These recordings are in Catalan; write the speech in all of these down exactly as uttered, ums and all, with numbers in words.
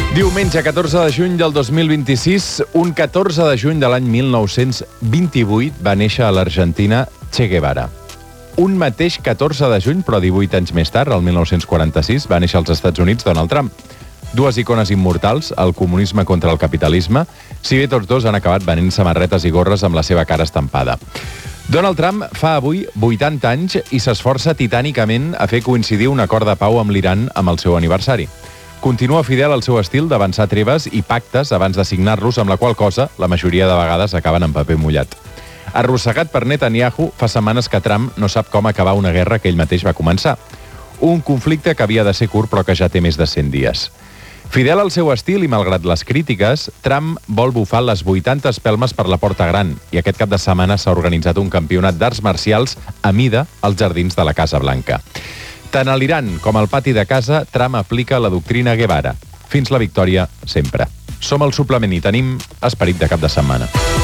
Diumenge, catorze de juny del dos mil vint-i-sis, un catorze de juny de l'any mil nou-cents vint-i-vuit va néixer a l'Argentina Che Guevara. Un mateix catorze de juny, però divuit anys més tard, el mil nou-cents quaranta-sis, va néixer als Estats Units Donald Trump. Dues icones immortals, el comunisme contra el capitalisme, si bé tots dos han acabat venent samarretes i gorres amb la seva cara estampada. Donald Trump fa avui vuitanta anys i s'esforça titànicament a fer coincidir un acord de pau amb l'Iran amb el seu aniversari. Continua fidel al seu estil d'avançar treves i pactes abans de signar-los, amb la qual cosa la majoria de vegades acaben en paper mullat. Arrossegat per Netanyahu, fa setmanes que Trump no sap com acabar una guerra que ell mateix va començar. Un conflicte que havia de ser curt però que ja té més de cent dies. Fidel al seu estil i malgrat les crítiques, Trump vol bufar les vuitanta espelmes per la porta gran i aquest cap de setmana s'ha organitzat un campionat d'arts marcials a mida als jardins de la Casa Blanca. Tant a l'Iran com al pati de casa, Trump aplica la doctrina Guevara. Fins la victòria, sempre. Som al suplement i tenim esperit de cap de setmana.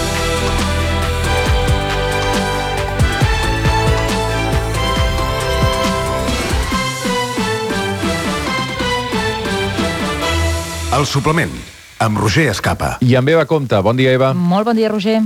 El suplement, amb Roger Escapa. I amb Eva Compte. Bon dia, Eva. Molt bon dia, Roger.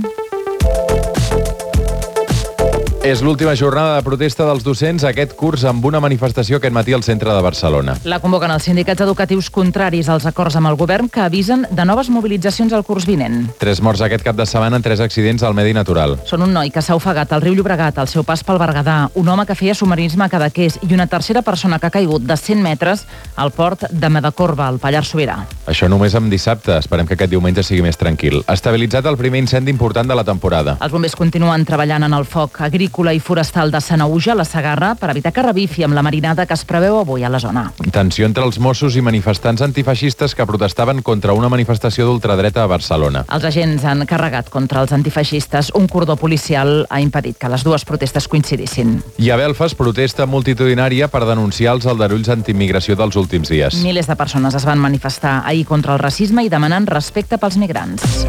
És l'última jornada de protesta dels docents aquest curs amb una manifestació aquest matí al centre de Barcelona. La convoquen els sindicats educatius contraris als acords amb el govern que avisen de noves mobilitzacions al curs vinent. Tres morts aquest cap de setmana en tres accidents al medi natural. Són un noi que s'ha ofegat al riu Llobregat al seu pas pel Berguedà, un home que feia submarinisme a Cadaqués i una tercera persona que ha caigut de cent metres al port de Medacorba, al Pallars Sobirà. Això només amb dissabte. Esperem que aquest diumenge sigui més tranquil. Estabilitzat el primer incendi important de la temporada. Els bombers continuen treballant en el foc agrícola i forestal de Sanaüja, la Segarra, per evitar que revifi amb la marinada que es preveu avui a la zona. Tensió entre els Mossos i manifestants antifeixistes que protestaven contra una manifestació d'ultradreta a Barcelona. Els agents han carregat contra els antifeixistes. Un cordó policial ha impedit que les dues protestes coincidissin. I a Belfast, protesta multitudinària per denunciar els aldarulls antiimmigració dels últims dies. Milers de persones es van manifestar ahir contra el racisme i demanant respecte pels migrants.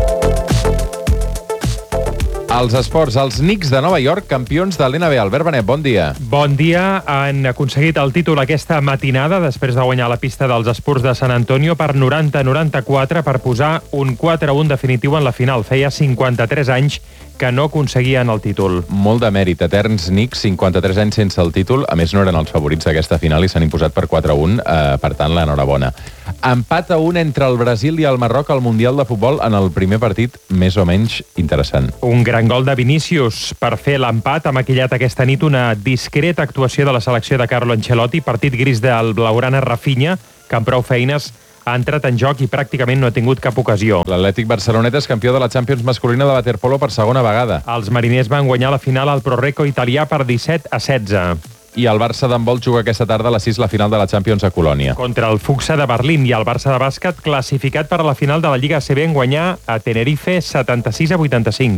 Els esports, els Knicks de Nova York, campions de l'N B A. Albert Benet, bon dia. Bon dia. Han aconseguit el títol aquesta matinada després de guanyar la pista dels Spurs de San Antonio per noranta a noranta-quatre per posar un quatre a un definitiu en la final. Feia cinquanta-tres anys que no aconseguien el títol. Molt de mèrit. Eterns Knicks, cinquanta-tres anys sense el títol. A més, no eren els favorits d'aquesta final i s'han imposat per quatre a un. Eh, per tant, l'enhorabona. Empat a un entre el Brasil i el Marroc al Mundial de Futbol en el primer partit més o menys interessant. Un gran gol de Vinícius per fer l'empat. Ha maquillat aquesta nit una discreta actuació de la selecció de Carlo Ancelotti. Partit gris del blaugrana Rafinha, que amb prou feines ha entrat en joc i pràcticament no ha tingut cap ocasió. L'Atlètic Barcelonet és campió de la Champions masculina de waterpolo per segona vegada. Els mariners van guanyar la final al Proreco italià per disset a setze. I el Barça d'handbol juga aquesta tarda a les sis la final de la Champions a Colònia. Contra el Fuxa de Berlín, i el Barça de bàsquet classificat per a la final de la Lliga A C B en guanyar a Tenerife setanta-sis a vuitanta-cinc.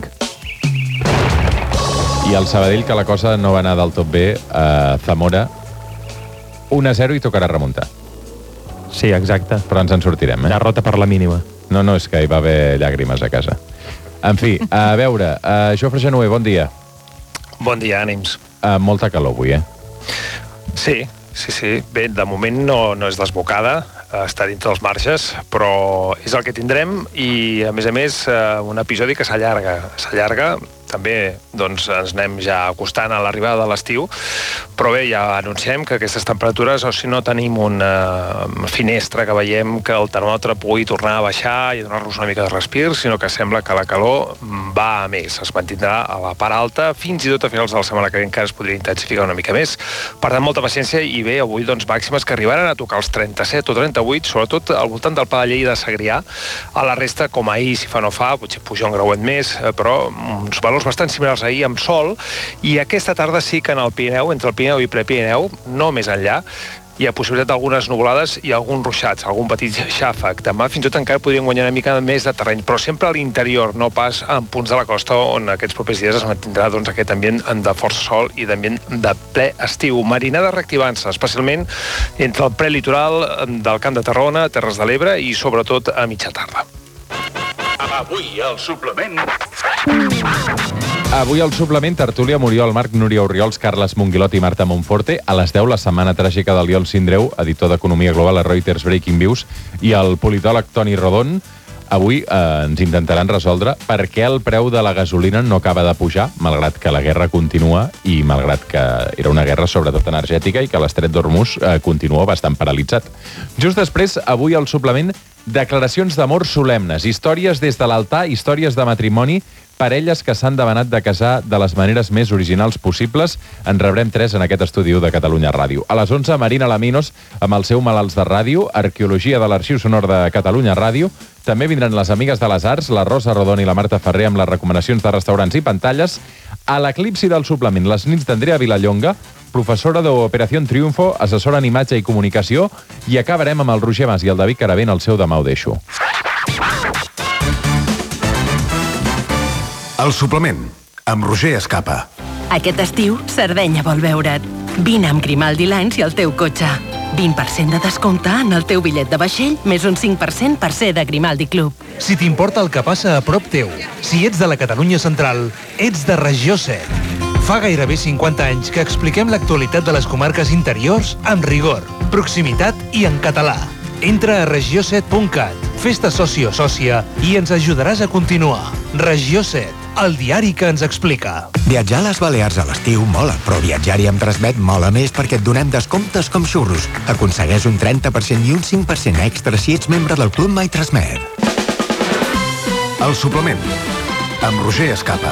I el Sabadell, que la cosa no va anar del tot bé, a Zamora, un a zero i tocarà remuntar. Sí, exacte. Però ens en sortirem, eh? Derrota per la mínima. No, no, és que hi va haver llàgrimes a casa. En fi, a veure, uh, Jofre Genover, bon dia. Bon dia, ànims. Uh, molta calor avui, eh? Sí, sí, sí. Bé, de moment no, no és desbocada, està dintre dels marges, però és el que tindrem i, a més a més, un episodi que s'allarga. S'allarga, també doncs, ens anem ja acostant a l'arribada de l'estiu, però bé, ja anunciem que aquestes temperatures, o si no tenim una finestra que veiem que el termòmetre pugui tornar a baixar i donar-nos una mica de respir, sinó que sembla que la calor va a més, es mantindrà a la part alta, fins i tot a finals de la setmana que encara es podria intensificar una mica més. Per tant, molta paciència i bé, avui doncs, màximes que arribaran a tocar els trenta-set o trenta-vuit, sobretot al voltant del Pla de Lleida de Segrià. A la resta, com ahir, si fa no fa, potser puja un grauet més, però uns valors bastant similars ahir amb sol, i aquesta tarda sí que en el Pirineu, entre el Pirineu i Prepirineu, no més enllà, hi ha possibilitat d'algunes nuvolades i alguns ruixats, algun petit xàfec. Demà fins i tot encara podrien guanyar una mica més de terreny, però sempre a l'interior, no pas en punts de la costa on aquests propers dies es mantindrà doncs, aquest ambient de força sol i d'ambient de ple estiu. Marinada reactivant-se, especialment entre el prelitoral del Camp de Tarragona, Terres de l'Ebre i sobretot a mitja tarda. Avui, el suplement... Avui al suplement, tertúlia, Muriol Marc, Núria Orriols, Carles Monguilot i Marta Monforte. A les deu, la setmana tràgica del Liol Sindreu, editor d'Economia Global a Reuters Breaking News, i el politòleg Toni Rodon. Avui eh, ens intentaran resoldre per què el preu de la gasolina no acaba de pujar, malgrat que la guerra continua i malgrat que era una guerra sobretot energètica i que l'estret d'Hormuz eh, continua bastant paralitzat. Just després, avui al suplement, declaracions d'amor solemnes, històries des de l'altar, històries de matrimoni, parelles que s'han demanat de casar de les maneres més originals possibles. En rebrem tres en aquest estudi de Catalunya Ràdio. A les onze, Marina Laminos, amb el seu Malalts de Ràdio, Arqueologia de l'Arxiu Sonor de Catalunya Ràdio. També vindran les amigues de les arts, la Rosa Rodon i la Marta Ferrer, amb les recomanacions de restaurants i pantalles. A l'eclipsi del suplement, les nits d'Andrea Vilallonga, professora d'Operació Triunfo, assessora en imatge i comunicació, i acabarem amb el Roger Mas i el David Caravent, el seu Demà ho deixo. El suplement, amb Roger Escapa. Aquest estiu, Sardenya vol veure't. Vine amb Grimaldi Lines i el teu cotxe. vint per cent de descompte en el teu bitllet de vaixell, més un cinc per cent per ser de Grimaldi Club. Si t'importa el que passa a prop teu, si ets de la Catalunya Central, ets de Regió set. Fa gairebé cinquanta anys que expliquem l'actualitat de les comarques interiors amb rigor, proximitat i en català. Entra a regió set punt cat, fes-te soci o sòcia i ens ajudaràs a continuar. Regió set, el diari que ens explica. Viatjar a les Balears a l'estiu mola, però viatjar-hi amb Transmet mola més perquè et donem descomptes com xurros. Aconsegueix un trenta per cent i un cinc per cent extra si ets membre del Club My Transmet. El suplement, amb Roger Escapa.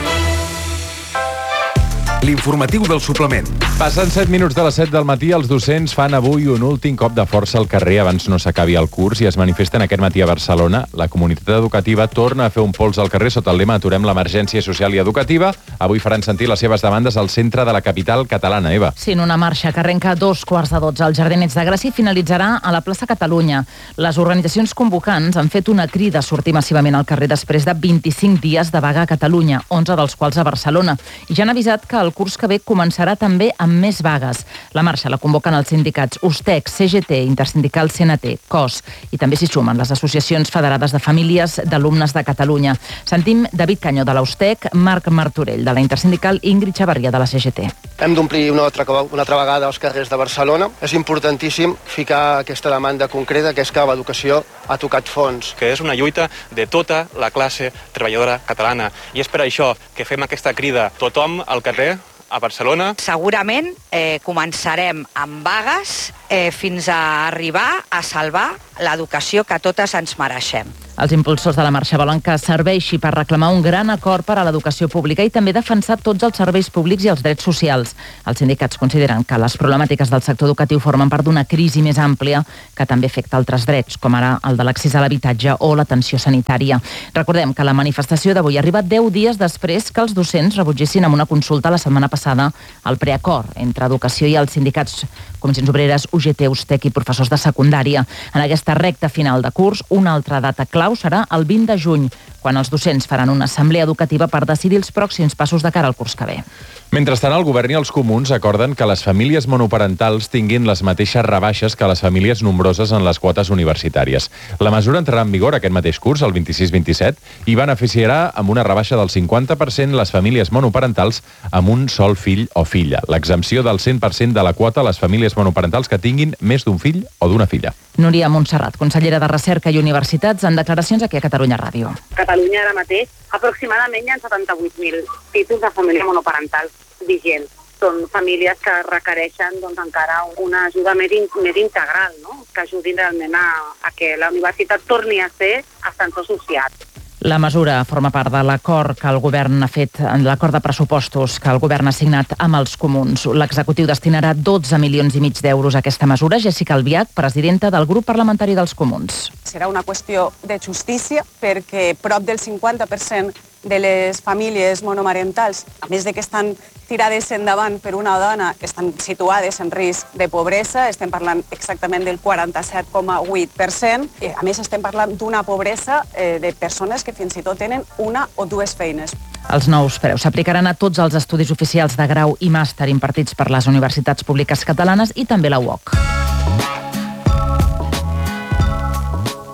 L'informatiu del suplement. Passen set minuts de les set del matí, els docents fan avui un últim cop de força al carrer abans no s'acabi el curs i es manifesten aquest matí a Barcelona. La comunitat educativa torna a fer un pols al carrer sota el lema Aturem l'emergència social i educativa. Avui faran sentir les seves demandes al centre de la capital catalana, Eva. Sí, en una marxa que arrenca a dos quarts de dotze al Jardinets de Gràcia i finalitzarà a la plaça Catalunya. Les organitzacions convocants han fet una crida a sortir massivament al carrer després de vint-i-cinc dies de vaga a Catalunya, onze dels quals a Barcelona. I ja han avisat que el curs que ve començarà també amb més vagues. La marxa la convoquen els sindicats USTEC, C G T, Intersindical C N T, C O S, i també s'hi sumen les associacions federades de famílies d'alumnes de Catalunya. Sentim David Cañó de la USTEC, Marc Martorell de la Intersindical i Ingrid Xavarria de la C G T. Hem d'omplir una altra, una altra vegada els carrers de Barcelona. És importantíssim ficar aquesta demanda concreta, que és que l'educació ha tocat fons. Que és una lluita de tota la classe treballadora catalana. I és per això que fem aquesta crida. Tothom al carrer a Barcelona. Segurament eh, començarem amb vagues eh, fins a arribar a salvar l'educació que totes ens mereixem. Els impulsors de la marxa volen que serveixi per reclamar un gran acord per a l'educació pública i també defensar tots els serveis públics i els drets socials. Els sindicats consideren que les problemàtiques del sector educatiu formen part d'una crisi més àmplia que també afecta altres drets, com ara el de l'accés a l'habitatge o l'atenció sanitària. Recordem que la manifestació d'avui arriba deu dies després que els docents rebutgessin amb una consulta la setmana passada el preacord entre educació i els sindicats Comissions Obreres, U G T, USTEC i professors de secundària. En aquesta recta final de curs, una altra data clau serà el vint de juny, quan els docents faran una assemblea educativa per decidir els pròxims passos de cara al curs que ve. Mentrestant, el govern i els comuns acorden que les famílies monoparentals tinguin les mateixes rebaixes que les famílies nombroses en les quotes universitàries. La mesura entrarà en vigor aquest mateix curs, el vint-i-sis vint-i-set, i beneficiarà amb una rebaixa del cinquanta per cent les famílies monoparentals amb un sol fill o filla. L'exempció del cent per cent de la quota a les famílies monoparentals que tinguin més d'un fill o d'una filla. Núria Montserrat, consellera de Recerca i Universitats, en declaracions aquí a Catalunya Ràdio. Catalunya ara mateix, aproximadament hi ha setanta-vuit mil títols de família monoparental vigents. Són famílies que requereixen doncs, encara una ajuda més, in, més integral, no? Que ajudin realment a, a que la universitat torni a ser ascensor social. La mesura forma part de l'acord que el govern ha fet, l'acord de pressupostos que el govern ha signat amb els comuns. L'executiu destinarà dotze milions i mig d'euros a aquesta mesura. Jessica Albiach, presidenta del grup parlamentari dels comuns. Serà una qüestió de justícia perquè prop del cinquanta per cent de les famílies monomarentals, a més de que estan tirades endavant per una dona, estan situades en risc de pobresa, estem parlant exactament del quaranta-set coma vuit per cent. A més, estem parlant d'una pobresa eh, de persones que fins i tot tenen una o dues feines. Els nous preus s'aplicaran a tots els estudis oficials de grau i màster impartits per les universitats públiques catalanes i també la U O C.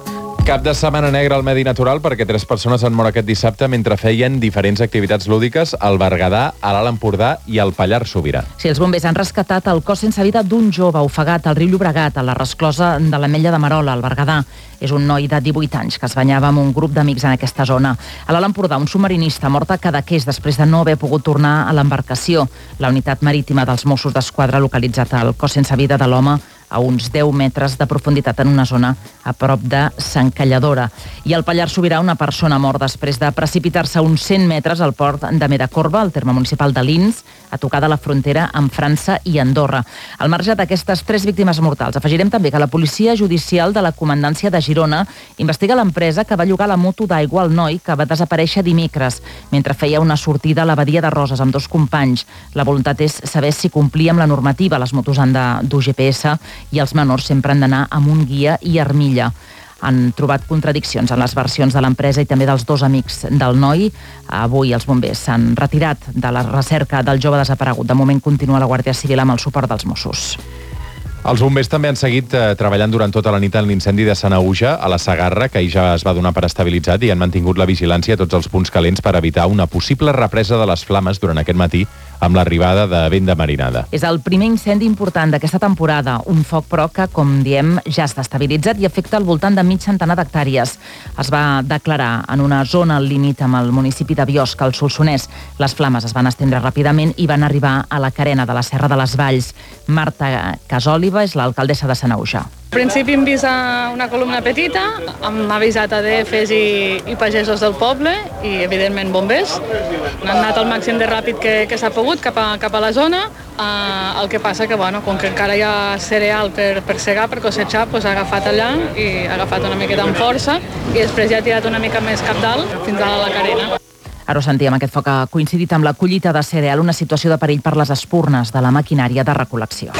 Cap de setmana negre al medi natural perquè tres persones han mort aquest dissabte mentre feien diferents activitats lúdiques al Berguedà, a l'Alt Empordà i al Pallars Sobirà. Sí, els bombers han rescatat el cos sense vida d'un jove ofegat al riu Llobregat, a la resclosa de l'Ametlla de Merola, al Berguedà. És un noi de divuit anys que es banyava amb un grup d'amics en aquesta zona. A l'Alt Empordà, un submarinista mort a Cadaqués després de no haver pogut tornar a l'embarcació. La unitat marítima dels Mossos d'Esquadra ha localitzat el cos sense vida de l'home a uns deu metres de profunditat en una zona a prop de Sant Calladora. I al Pallars Sobirà, una persona mort després de precipitar-se uns cent metres al port de Medacorba, al terme municipal de Lins, a tocar de la frontera amb França i Andorra. Al marge d'aquestes tres víctimes mortals, afegirem també que la policia judicial de la comandància de Girona investiga l'empresa que va llogar la moto d'aigua al noi que va desaparèixer dimecres mentre feia una sortida a la badia de Roses amb dos companys. La voluntat és saber si complia amb la normativa. Les motos han de dur G P S i els menors sempre han d'anar amb un guia i armilla. Han trobat contradiccions en les versions de l'empresa i també dels dos amics del noi. Avui els bombers s'han retirat de la recerca del jove desaparegut. De moment continua la Guàrdia Civil amb el suport dels Mossos. Els bombers també han seguit eh, treballant durant tota la nit en l'incendi de Sanaüja, a la Segarra, que ahir ja es va donar per estabilitzat, i han mantingut la vigilància a tots els punts calents per evitar una possible represa de les flames durant aquest matí amb l'arribada de vent de marinada. És el primer incendi important d'aquesta temporada, un foc però que, com diem, ja està estabilitzat i afecta al voltant de mig centenar d'hectàrees. Es va declarar en una zona al límit amb el municipi de Biosca, al Solsonès. Les flames es van estendre ràpidament i van arribar a la carena de la Serra de les Valls. Marta Casòliva és l'alcaldessa de Sanaüja. Al principi hem vist una columna petita, hem avisat a D Fs i, i pagesos del poble i, evidentment, bombers. Han anat al màxim de ràpid que, que s'ha pogut cap a, cap a la zona. Uh, el que passa que, bueno, com que encara hi ha cereal per, per segar, per cosetxar, doncs ha agafat allà i ha agafat una miqueta amb força i després ja ha tirat una mica més cap dalt fins a la carena. Ara ho sentíem, aquest foc ha coincidit amb la collita de cereal, una situació de perill per les espurnes de la maquinària de recol·lecció.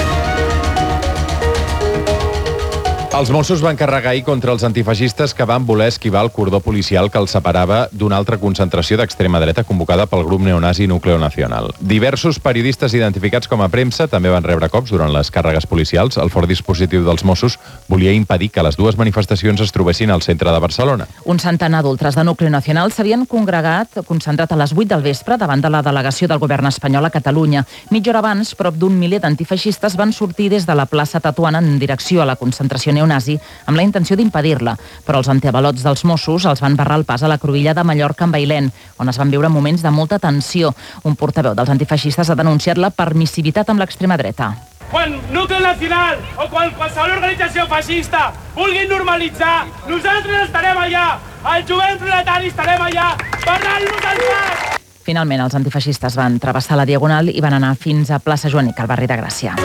Els Mossos van carregar ahir contra els antifeixistes que van voler esquivar el cordó policial que els separava d'una altra concentració d'extrema dreta convocada pel grup neonazi Núcleo Nacional. Diversos periodistes identificats com a premsa també van rebre cops durant les càrregues policials. El fort dispositiu dels Mossos volia impedir que les dues manifestacions es trobessin al centre de Barcelona. Un centenar d'ultres de Núcleo Nacional s'havien congregat, concentrat a les vuit del vespre davant de la delegació del govern espanyol a Catalunya. Mitja hora abans, prop d'un miler d'antifeixistes van sortir des de la plaça Tetuan en direcció a la concentració neonazi neonazi amb la intenció d'impedir-la, però els antiavalots dels Mossos els van barrar el pas a la cruïlla de Mallorca amb Bailén, on es van viure moments de molta tensió. Un portaveu dels antifeixistes ha denunciat la permissivitat amb l'extrema dreta. Quan Núcleo Nacional o quan qualsevol organització feixista vulguin normalitzar, nosaltres estarem allà, el jovent proletari estarem allà, parlant-nos al pas! Finalment, els antifeixistes van travessar la Diagonal i van anar fins a plaça Joanica, al barri de Gràcia.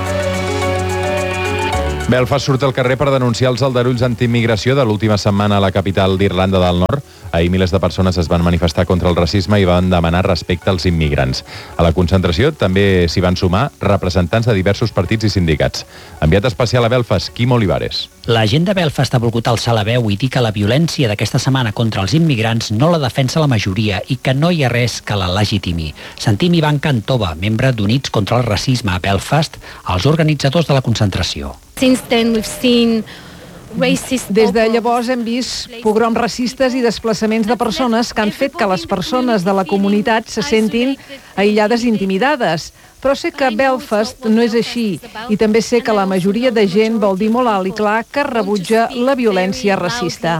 Belfast surt al carrer per denunciar els aldarulls antiimmigració de l'última setmana a la capital d'Irlanda del Nord. Ahir milers de persones es van manifestar contra el racisme i van demanar respecte als immigrants. A la concentració també s'hi van sumar representants de diversos partits i sindicats. Enviat especial a Belfast, Quim Olivares. La gent de Belfast ha volgut alçar la veu i dir que la violència d'aquesta setmana contra els immigrants no la defensa la majoria i que no hi ha res que la legitimi. Sentim Ivan Cantova, membre d'Units contra el Racisme a Belfast, els organitzadors de la concentració. Since then we've seen Des de llavors hem vist pogroms racistes i desplaçaments de persones que han fet que les persones de la comunitat se sentin aïllades i intimidades. Però sé que Belfast no és així i també sé que la majoria de gent vol dir molt alt i clar que rebutja la violència racista.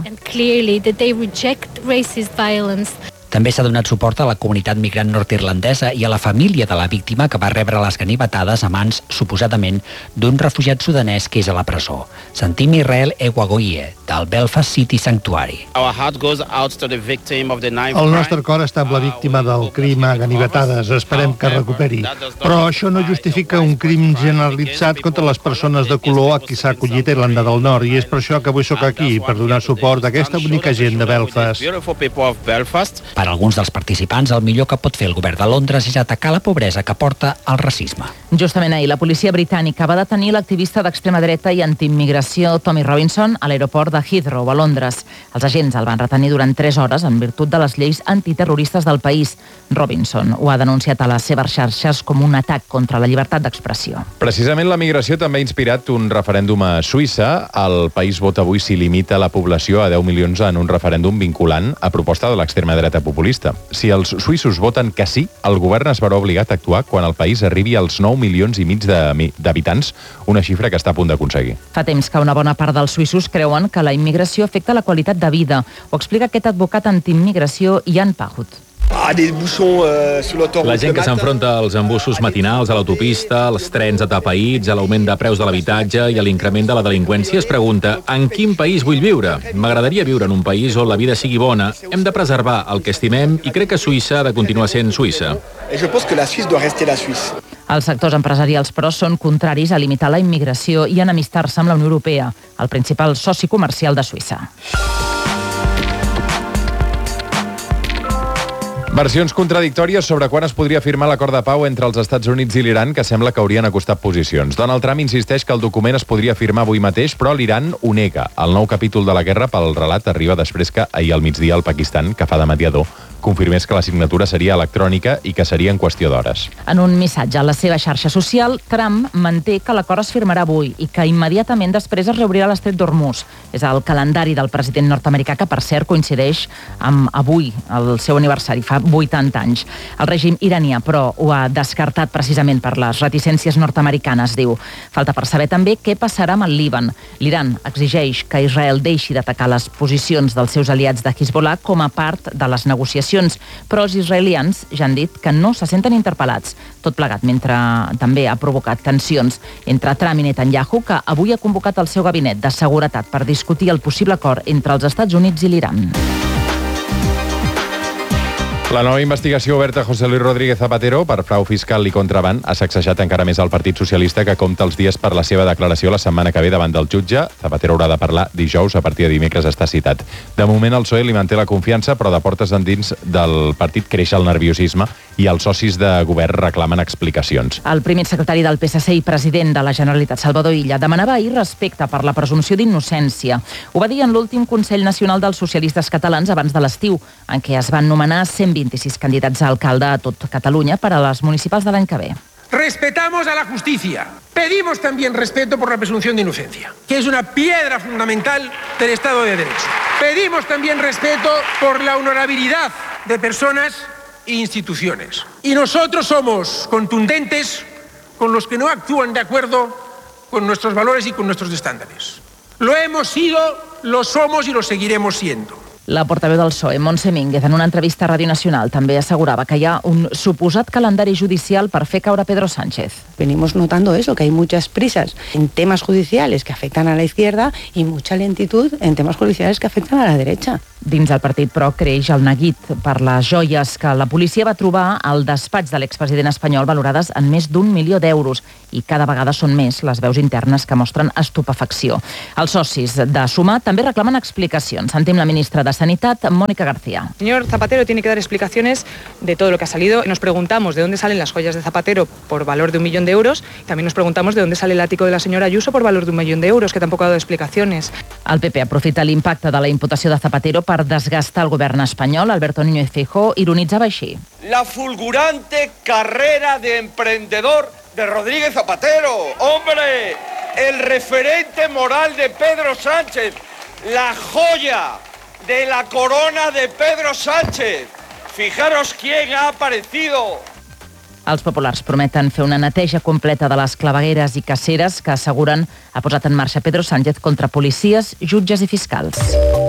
També s'ha donat suport a la comunitat migrant nord-irlandesa i a la família de la víctima que va rebre les ganivetades a mans, suposadament, d'un refugiat sudanès que és a la presó. Sentim Israel Ewagoye, del Belfast City Sanctuary. El nostre cor està amb la víctima del crim a ganivetades. Esperem que recuperi. Però això no justifica un crim generalitzat contra les persones de color a qui s'ha acollit a Irlanda del Nord. I és per això que avui sóc aquí, per donar suport a aquesta bonica gent de Belfast. Per a alguns dels participants, el millor que pot fer el govern de Londres és atacar la pobresa que porta al racisme. Justament ahir, la policia britànica va detenir l'activista d'extrema dreta i antiimmigració Tommy Robinson a l'aeroport de Heathrow, a Londres. Els agents el van retenir durant tres hores en virtut de les lleis antiterroristes del país. Robinson ho ha denunciat a les seves xarxes com un atac contra la llibertat d'expressió. Precisament la migració també ha inspirat un referèndum a Suïssa. El país vota avui si limita la població a deu milions en un referèndum vinculant a proposta de l'extrema dreta populista. Si els suïssos voten que sí, el govern es veurà obligat a actuar quan el país arribi als nou milions i mig d'habitants, una xifra que està a punt d'aconseguir. Fa temps que una bona part dels suïssos creuen que la immigració afecta la qualitat de vida. Ho explica aquest advocat antiimmigració Jan Pahut. La gent que s'enfronta als embussos matinals a l'autopista, als trens atapeïts, a l'augment de preus de l'habitatge i a l'increment de la delinqüència es pregunta en quin país vull viure? M'agradaria viure en un país on la vida sigui bona. Hem de preservar el que estimem i crec que Suïssa ha de continuar sent Suïssa. Els sectors empresarials, però, són contraris a limitar la immigració i enemistar-se amb la Unió Europea, el principal soci comercial de Suïssa. Versions contradictòries sobre quan es podria firmar l'acord de pau entre els Estats Units i l'Iran, que sembla que haurien acostat posicions. Donald Trump insisteix que el document es podria firmar avui mateix, però l'Iran ho nega. El nou capítol de la guerra pel relat arriba després que ahir al migdia el Pakistan, que fa de mediador, confirmés que la signatura seria electrònica i que seria en qüestió d'hores. En un missatge a la seva xarxa social, Trump manté que l'acord es firmarà avui i que immediatament després es reobrirà l'estret d'Hormuz. És el calendari del president nord-americà, que per cert coincideix amb avui, el seu aniversari, fa vuitanta anys. El règim iranià, però, ho ha descartat precisament per les reticències nord-americanes, diu. Falta per saber també què passarà amb el Líban. L'Iran exigeix que Israel deixi d'atacar les posicions dels seus aliats de Hezbollah com a part de les negociacions, però els israelians ja han dit que no se senten interpel·lats. Tot plegat mentre també ha provocat tensions entre Trump i Netanyahu, que avui ha convocat el seu gabinet de seguretat per discutir el possible acord entre els Estats Units i l'Iran. La nova investigació oberta a José Luis Rodríguez Zapatero per frau fiscal i contraban ha sacsejat encara més el Partit Socialista, que compta els dies per la seva declaració la setmana que ve davant del jutge. Zapatero haurà de parlar dijous, a partir de dimecres està citat. De moment el P S O E li manté la confiança, però de portes endins del partit creix el nerviosisme i els socis de govern reclamen explicacions. El primer secretari del P S C i president de la Generalitat, Salvador Illa, demanava ahir respecte per la presumpció d'innocència. Ho va dir en l'últim Consell Nacional dels Socialistes Catalans abans de l'estiu, en què es van nomenar cent vint-i-sis candidats a alcalde a tot Catalunya per a les municipals de l'any que ve. Respetamos a la justicia. Pedimos también respeto por la presunción de inocencia, que es una piedra fundamental del Estado de Derecho. Pedimos también respeto por la honorabilidad de personas e instituciones. Y nosotros somos contundentes con los que no actúan de acuerdo con nuestros valores y con nuestros estándares. Lo hemos sido, lo somos y lo seguiremos siendo. La portaveu del P S O E, Montse Mínguez, en una entrevista a Ràdio Nacional, també assegurava que hi ha un suposat calendari judicial per fer caure Pedro Sánchez. Venimos notando eso, que hay muchas prisas en temas judiciales que afectan a la izquierda y mucha lentitud en temas judiciales que afectan a la derecha. Dins del partit, però, creix el neguit per les joies que la policia va trobar al despatx de l'expresident espanyol, valorades en més d'un milió d'euros, i cada vegada són més les veus internes que mostren estupefacció. Els socis de Sumar també reclamen explicacions. Sentim la ministra de Sanidad, Mónica García. Señor Zapatero tiene que dar explicaciones de todo lo que ha salido. Nos preguntamos de dónde salen las joyas de Zapatero por valor de un millón de euros. También nos preguntamos de dónde sale el ático de la señora Ayuso por valor de un millón de euros, que tampoco ha dado explicaciones. El P P aprofita l'impacte de la imputació de Zapatero per desgastar el govern espanyol. Alberto Núñez Feijóo ironitzava així. La fulgurante carrera de emprendedor de Rodríguez Zapatero. ¡Hombre! El referente moral de Pedro Sánchez. La joya de la corona de Pedro Sánchez. Fijaros quién ha aparecido. Els populars prometen fer una neteja completa de les clavegueres i caceres que asseguren ha posat en marxa Pedro Sánchez contra policies, jutges i fiscals.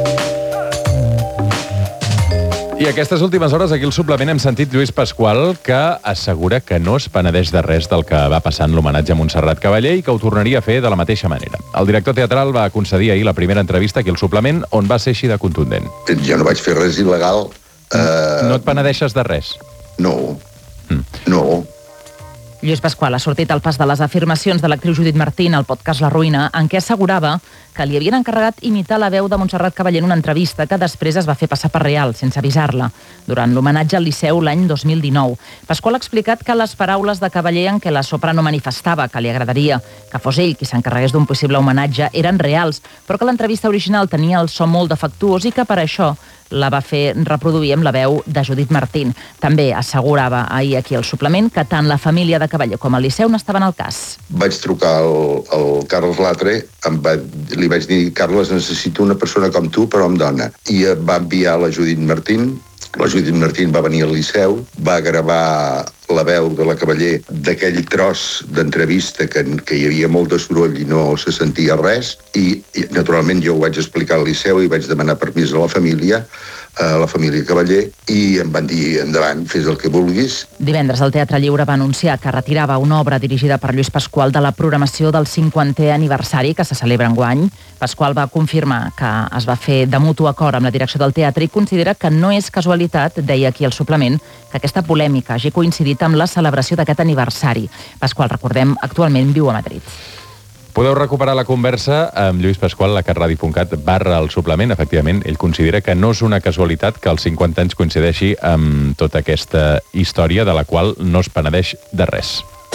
I aquestes últimes hores aquí al suplement hem sentit Lluís Pasqual, que assegura que no es penedeix de res del que va passar en l'homenatge a Montserrat Cavaller i que ho tornaria a fer de la mateixa manera. El director teatral va concedir ahir la primera entrevista aquí al suplement, on va ser així de contundent. Jo no vaig fer res il·legal. Uh... No et penedeixes de res? No. Mm. No. Lluís Pasqual ha sortit al pas de les afirmacions de l'actriu Judit Martín al podcast La Ruïna, en què assegurava que li havien encarregat imitar la veu de Montserrat Cavaller en una entrevista que després es va fer passar per real, sense avisar-la, durant l'homenatge al Liceu l'any dos mil dinou. Pasqual ha explicat que les paraules de Cavaller en què la soprano manifestava que li agradaria que fos ell qui s'encarregués d'un possible homenatge eren reals, però que l'entrevista original tenia el so molt defectuós i que per això la va fer reproduir amb la veu de Judit Martín. També assegurava ahir aquí al suplement que tant la família de Cavaller com el Liceu n'estaven al cas. Vaig trucar al, al Carles Latre, em va, li vaig dir, Carles, necessito una persona com tu, però amb dona. I va enviar la Judit Martín. La Judit Martín va venir al Liceu, va gravar la veu de la Cavaller d'aquell tros d'entrevista que, que hi havia molt de soroll i no se sentia res, i, i naturalment jo ho vaig explicar al Liceu i vaig demanar permís a la família, a la família Cavaller, i em van dir, endavant, fes el que vulguis. Divendres el Teatre Lliure va anunciar que retirava una obra dirigida per Lluís Pasqual de la programació del cinquantè aniversari que se celebra enguany. Pasqual va confirmar que es va fer de mutu acord amb la direcció del teatre i considera que no és casualitat, deia aquí al suplement, que aquesta polèmica hagi coincidit amb la celebració d'aquest aniversari. Pasqual, recordem, actualment viu a Madrid. Podeu recuperar la conversa amb Lluís Pasqual a catradio punt cat barra el suplement. Efectivament, ell considera que no és una casualitat que els cinquanta anys coincideixi amb tota aquesta història de la qual no es penedeix de res.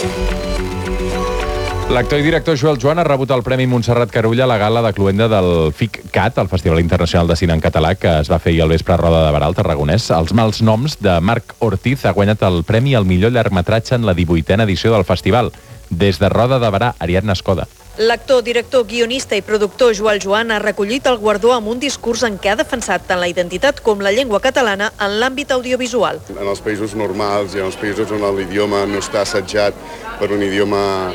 L'actor i director Joel Joan ha rebut el Premi Montserrat Carulla a la gala de cloenda del FICCAT, el Festival Internacional de Cine en Català, que es va fer ahir al vespre a Roda de Barà, al Tarragonès. Els mals noms de Marc Ortiz ha guanyat el premi al millor llargmetratge en la divuitena edició del festival. Des de Roda de Barà, Ariadna Escoda. L'actor, director, guionista i productor Joel Joan ha recollit el guardó amb un discurs en què ha defensat tant la identitat com la llengua catalana en l'àmbit audiovisual. En els països normals i en els països on l'idioma no està assetjat per un idioma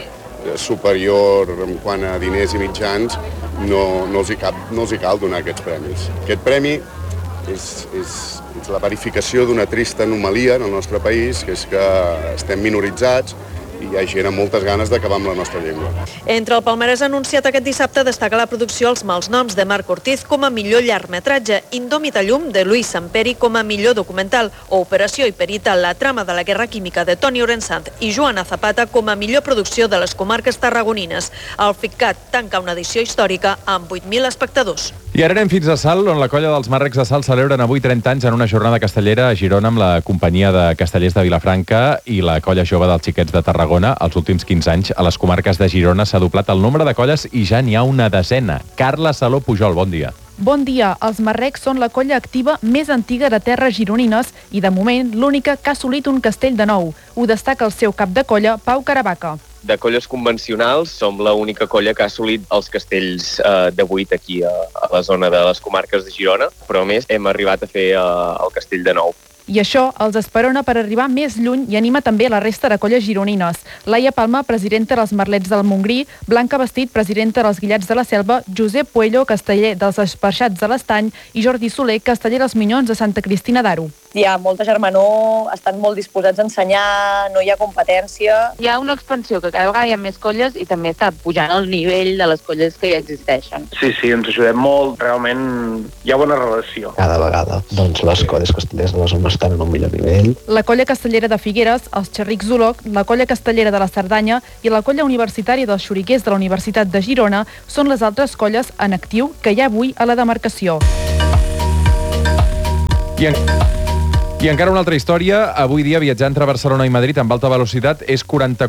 superior en quant a diners i mitjans, no, no, els, hi cap, no els hi cal donar aquests premis. Aquest premi és, és, és la verificació d'una trista anomalia en el nostre país, que és que estem minoritzats i hi ha gent amb moltes ganes d'acabar amb la nostra llengua. Entre el palmarès anunciat aquest dissabte destaca la producció Els mals noms de Marc Ortiz com a millor llargmetratge, Indòmita llum de Luis Samperi com a millor documental o Operació Hiperita, la trama de la guerra química de Toni Orensanz i Joana Zapata com a millor producció de les comarques tarragonines. El FICCAT tanca una edició històrica amb vuit mil espectadors. I ara anem fins a Salt, on la colla dels Marrecs de Salt celebren avui trenta anys en una jornada castellera a Girona amb la companyia de castellers de Vilafranca i la colla jove dels xiquets de Tarragona. Els últims quinze anys a les comarques de Girona s'ha doblat el nombre de colles i ja n'hi ha una desena. Carla Saló Pujol, bon dia. Bon dia. Els Marrecs són la colla activa més antiga de terres gironines i, de moment, l'única que ha assolit un castell de nou. Ho destaca el seu cap de colla, Pau Caravaca. De colles convencionals, som l'única colla que ha assolit els castells eh, de vuit aquí a, a la zona de les comarques de Girona, però a més hem arribat a fer eh, el castell de nou. I això els esperona per arribar més lluny i anima també la resta de colles gironines. Laia Palma, presidenta dels Merlets del Montgrí, Blanca Vestit, presidenta dels Guillats de la Selva, Josep Puello, casteller dels Esparxats de l'Estany i Jordi Soler, casteller dels Minyons de Santa Cristina d'Aro. Hi ha molta germanor, estan molt disposats a ensenyar, no hi ha competència. Hi ha una expansió que cada vegada hi ha més colles i també està pujant el nivell de les colles que ja existeixen. Sí, sí, ens ajudem molt, realment hi ha bona relació. Cada vegada doncs, les colles castellers de la zona estan en un millor nivell. La colla castellera de Figueres, els Xerrics Zoloc, la colla castellera de la Cerdanya i la colla universitària dels Xoriquers de la Universitat de Girona són les altres colles en actiu que hi ha avui a la demarcació. I en... I encara una altra història. Avui dia viatjar entre Barcelona i Madrid amb alta velocitat és quaranta